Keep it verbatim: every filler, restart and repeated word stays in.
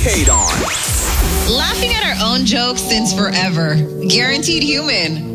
Kate on. Laughing at our own jokes since forever. Guaranteed human.